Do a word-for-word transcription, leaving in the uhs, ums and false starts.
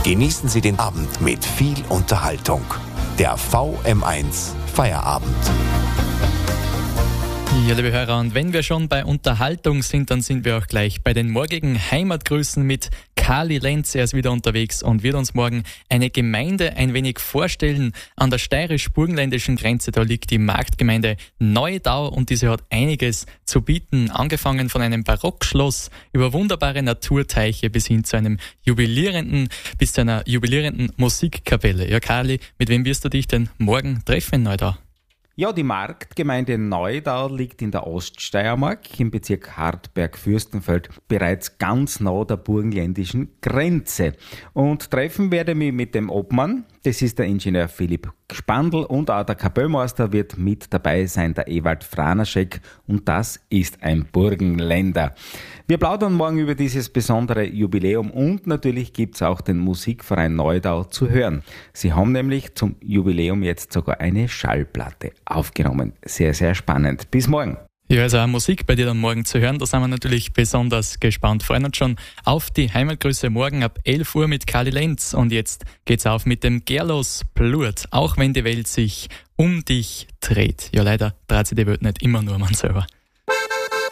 Genießen Sie den Abend mit viel Unterhaltung. Der V M eins Feierabend. Ja, liebe Hörer, und wenn wir schon bei Unterhaltung sind, dann sind wir auch gleich bei den morgigen Heimatgrüßen mit Kali Lenz. Er ist wieder unterwegs und wird uns morgen eine Gemeinde ein wenig vorstellen. An der steirisch-burgenländischen Grenze, da liegt die Marktgemeinde Neudau und diese hat einiges zu bieten. Angefangen von einem Barockschloss über wunderbare Naturteiche bis hin zu einem jubilierenden, bis zu einer jubilierenden Musikkapelle. Ja, Kali, mit wem wirst du dich denn morgen treffen in Neudau? Ja, die Marktgemeinde Neudau liegt in der Oststeiermark im Bezirk Hartberg-Fürstenfeld, bereits ganz nah der burgenländischen Grenze. Und treffen werde ich mich mit dem Obmann, das ist der Ingenieur Philipp Spandl, und auch der Kapellmeister wird mit dabei sein, der Ewald Franaschek, und das ist ein Burgenländer. Wir plaudern morgen über dieses besondere Jubiläum und natürlich gibt's auch den Musikverein Neudau zu hören. Sie haben nämlich zum Jubiläum jetzt sogar eine Schallplatte aufgenommen. Sehr, sehr spannend. Bis morgen. Ja, also auch Musik bei dir dann morgen zu hören, da sind wir natürlich besonders gespannt. Freuen uns schon auf die Heimatgrüße morgen ab elf Uhr mit Kali Lenz. Und jetzt geht's auf mit dem Gerlos Blut, auch wenn die Welt sich um dich dreht. Ja, leider dreht sich die Welt nicht immer nur um uns selber.